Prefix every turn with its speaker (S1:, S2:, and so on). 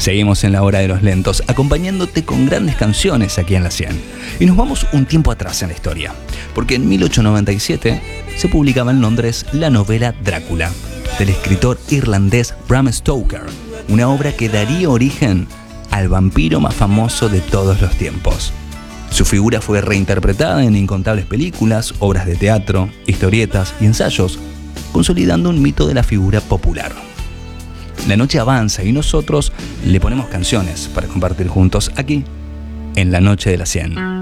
S1: Seguimos en la hora de los lentos, acompañándote con grandes canciones aquí en La 100. Y nos vamos un tiempo atrás en la historia, porque en 1897 se publicaba en Londres la novela Drácula, del escritor irlandés Bram Stoker, una obra que daría origen al vampiro más famoso de todos los tiempos. Su figura fue reinterpretada en incontables películas, obras de teatro, historietas y ensayos, consolidando un mito de la figura popular. La noche avanza y nosotros le ponemos canciones para compartir juntos aquí, en la noche de la 100.